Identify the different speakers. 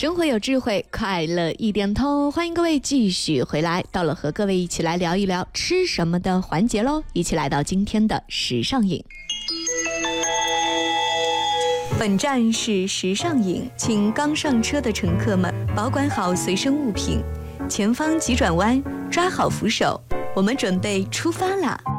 Speaker 1: 生活有智慧，快乐一点通。欢迎各位继续回来，到了和各位一起来聊一聊吃什么的环节喽。一起来到今天的时尚饮。本站是时尚饮，请刚上车的乘客们保管好随身物品，前方急转弯，抓好扶手，我们准备出发啦！